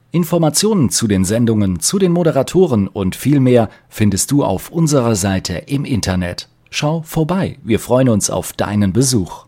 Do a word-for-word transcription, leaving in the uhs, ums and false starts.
Informationen zu den Sendungen, zu den Moderatoren und viel mehr findest du auf unserer Seite im Internet. Schau vorbei, wir freuen uns auf deinen Besuch.